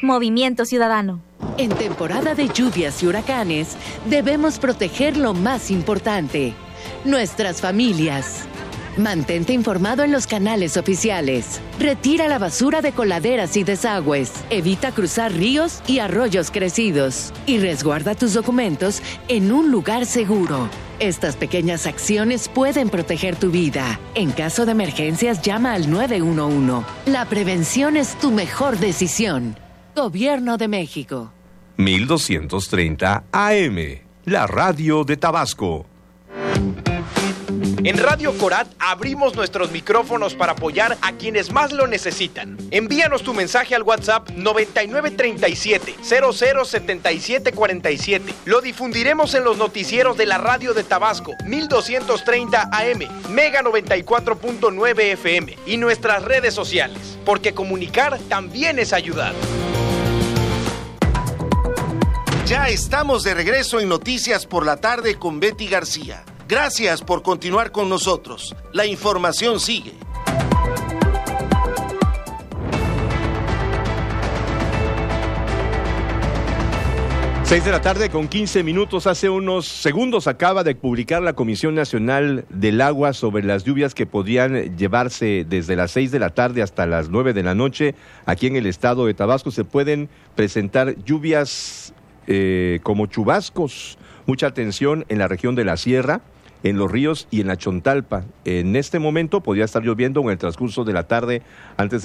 Movimiento Ciudadano. En temporada de lluvias y huracanes, debemos proteger lo más importante, nuestras familias. Mantente informado en los canales oficiales. Retira la basura de coladeras y desagües. Evita cruzar ríos y arroyos crecidos. Y resguarda tus documentos en un lugar seguro. Estas pequeñas acciones pueden proteger tu vida. En caso de emergencias, llama al 911. La prevención es tu mejor decisión. Gobierno de México. 1230 AM, la radio de Tabasco. En Radio Corat abrimos nuestros micrófonos para apoyar a quienes más lo necesitan. Envíanos tu mensaje al WhatsApp 9937-007747. Lo difundiremos en los noticieros de la radio de Tabasco, 1230 AM, Mega 94.9 FM y nuestras redes sociales, porque comunicar también es ayudar. Ya estamos de regreso en Noticias por la Tarde con Betty García. Gracias por continuar con nosotros. La información sigue. Seis de la tarde con 15 minutos. Hace unos segundos acaba de publicar la Comisión Nacional del Agua sobre las lluvias que podrían llevarse desde las 6 de la tarde hasta las 9 de la noche. Aquí en el estado de Tabasco se pueden presentar lluvias como chubascos. Mucha atención en la región de la Sierra, en los ríos y en la Chontalpa. En este momento podría estar lloviendo en el transcurso de la tarde antes